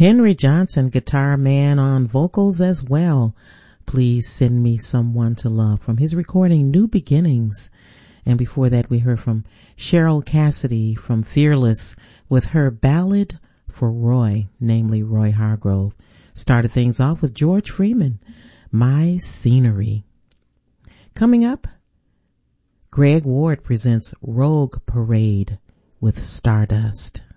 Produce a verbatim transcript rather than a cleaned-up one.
Henry Johnson, guitar man on vocals as well. Please Send Me Someone to Love from his recording New Beginnings. And before that we heard from Cheryl Cassidy from Fearless with her ballad for Roy, namely Roy Hargrove. Started things off with George Freeman, My Scenery. Coming up, Greg Ward presents Rogue Parade with Stardust.